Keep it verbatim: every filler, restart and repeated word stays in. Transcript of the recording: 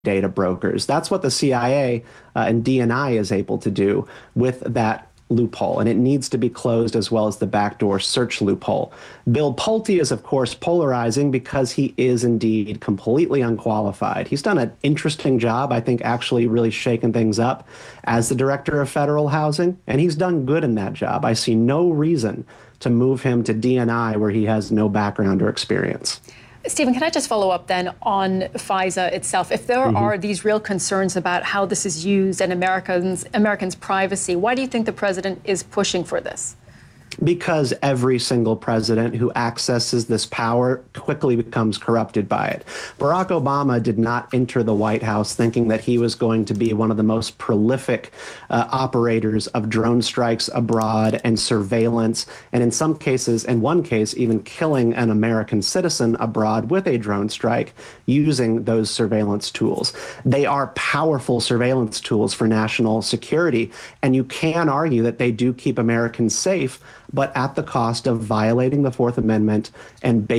data brokers. That's what the C I A uh, and D N I is able to do with that loophole, and it needs to be closed, as well as the backdoor search loophole. Bill Pulte is, of course, polarizing because he is indeed completely unqualified. He's done an interesting job, I think, actually really shaken things up as the director of federal housing, and he's done good in that job. I see no reason to move him to D N I where he has no background or experience. Stephen, can I just follow up then on FISA itself? If there mm-hmm. are these real concerns about how this is used and Americans, Americans' privacy, why do you think the president is pushing for this? Because every single president who accesses this power quickly becomes corrupted by it. Barack Obama did not enter the White House thinking that he was going to be one of the most prolific uh, operators of drone strikes abroad and surveillance, and in some cases, in one case, even killing an American citizen abroad with a drone strike using those surveillance tools. They are powerful surveillance tools for national security, and you can argue that they do keep Americans safe, but at the cost of violating the Fourth Amendment and